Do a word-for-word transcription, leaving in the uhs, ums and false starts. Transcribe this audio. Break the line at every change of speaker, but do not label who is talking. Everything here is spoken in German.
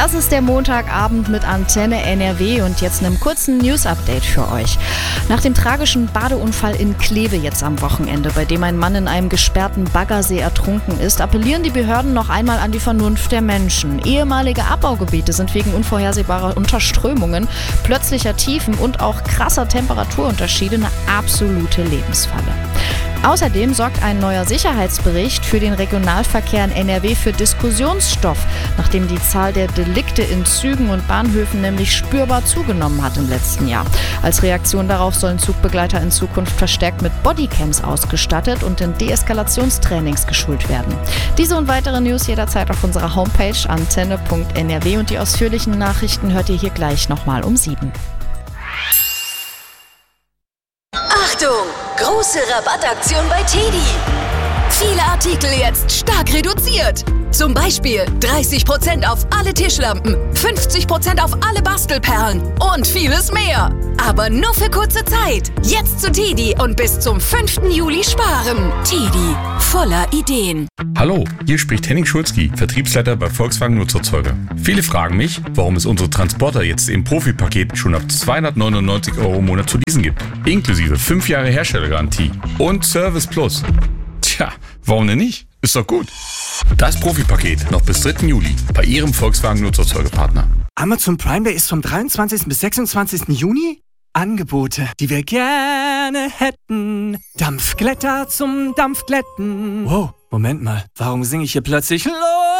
Das ist der Montagabend mit Antenne N R W und jetzt einem kurzen News-Update für euch. Nach dem tragischen Badeunfall in Kleve jetzt am Wochenende, bei dem ein Mann in einem gesperrten Baggersee ertrunken ist, appellieren die Behörden noch einmal an die Vernunft der Menschen. Ehemalige Abbaugebiete sind wegen unvorhersehbarer Unterströmungen, plötzlicher Tiefen und auch krasser Temperaturunterschiede eine absolute Lebensfalle. Außerdem sorgt ein neuer Sicherheitsbericht für den Regionalverkehr in N R W für Diskussionsstoff, nachdem die Zahl der Delikte in Zügen und Bahnhöfen nämlich spürbar zugenommen hat im letzten Jahr. Als Reaktion darauf sollen Zugbegleiter in Zukunft verstärkt mit Bodycams ausgestattet und in Deeskalationstrainings geschult werden. Diese und weitere News jederzeit auf unserer Homepage antenne punkt n r w und die ausführlichen Nachrichten hört ihr hier gleich nochmal um sieben.
Achtung! Große Rabattaktion bei Teddy. Viele Artikel jetzt stark reduziert. Zum Beispiel dreißig Prozent auf alle Tischlampen, fünfzig Prozent auf alle Bastelperlen und vieles mehr. Aber nur für kurze Zeit. Jetzt zu Teddy und bis zum fünften Juli sparen. Teddy, voller Ideen.
Hallo, hier spricht Henning Schulzki, Vertriebsleiter bei Volkswagen Nutzerzeuger. Viele fragen mich, warum es unsere Transporter jetzt im Profipaket schon ab zweihundertneunundneunzig Euro im Monat zu leasen gibt. Inklusive fünf Jahre Herstellergarantie und Service Plus. Tja, warum denn nicht? Ist doch gut. Das Profipaket noch bis dritten Juli bei Ihrem Volkswagen Nutzerzeugerpartner.
Amazon Prime Day ist vom dreiundzwanzigsten bis sechsundzwanzigsten Juni. Angebote, die wir gerne hätten. Dampfglätter zum Dampfglätten. Wow, Moment mal, warum singe ich hier plötzlich los?